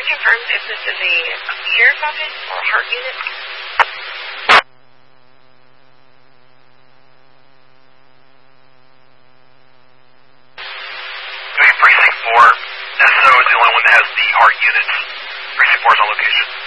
confirm if this is a ear socket or heart unit? Okay, Precinct 4, SO is the only one that has the heart units. Precinct 4 is on location.